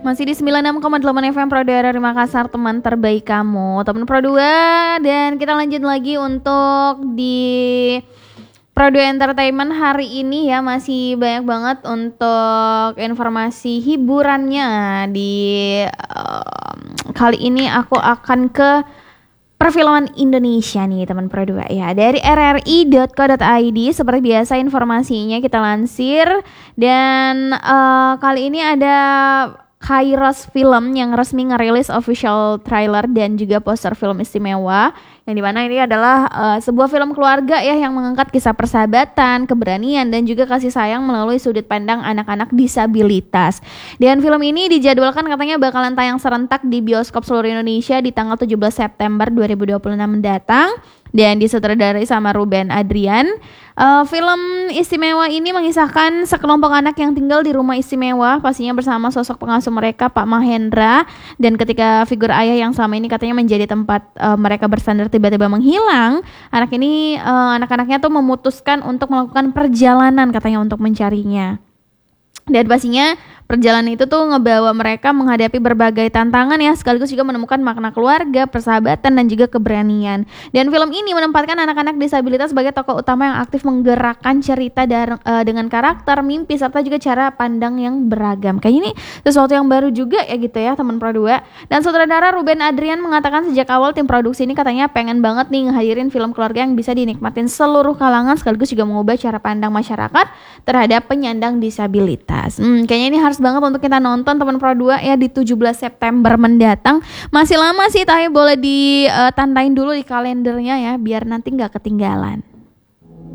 Masih di 96,8 FM Pro 2 dari Makassar, teman terbaik kamu, teman Pro 2. Dan kita lanjut lagi untuk di Pro 2 Entertainment hari ini ya. Masih banyak banget untuk informasi hiburannya. Kali ini aku akan ke perfilman Indonesia nih teman Pro 2 ya. Dari rri.co.id seperti biasa informasinya kita lansir. Dan kali ini ada Kairos Film yang resmi ngerilis official trailer dan juga poster film istimewa, yang dimana ini adalah sebuah film keluarga ya yang mengangkat kisah persahabatan, keberanian dan juga kasih sayang melalui sudut pandang anak-anak disabilitas. Dan film ini dijadwalkan katanya bakalan tayang serentak di bioskop seluruh Indonesia di tanggal 17 September 2026 mendatang. Dan disutradarai sama Ruben Adrian. Film istimewa ini mengisahkan sekelompok anak yang tinggal di rumah istimewa, pastinya bersama sosok pengasuh mereka Pak Mahendra. Dan ketika figur ayah yang selama ini katanya menjadi tempat mereka bersandar tiba-tiba menghilang, anak-anaknya tuh memutuskan untuk melakukan perjalanan katanya untuk mencarinya. Dan pastinya perjalanan itu tuh ngebawa mereka menghadapi berbagai tantangan ya, sekaligus juga menemukan makna keluarga, persahabatan dan juga keberanian. Dan film ini menempatkan anak-anak disabilitas sebagai tokoh utama yang aktif menggerakkan cerita dengan karakter, mimpi serta juga cara pandang yang beragam. Kayaknya ini sesuatu yang baru juga ya gitu ya teman Pro 2. Dan sutradara Ruben Adrian mengatakan sejak awal tim produksi ini katanya pengen banget nih ngehadirin film keluarga yang bisa dinikmatin seluruh kalangan, sekaligus juga mengubah cara pandang masyarakat terhadap penyandang disabilitas. Kayaknya ini harus banget untuk kita nonton teman Pro 2 ya di 17 September mendatang. Masih lama sih, tapi boleh ditandain dulu di kalendernya ya biar nanti nggak ketinggalan.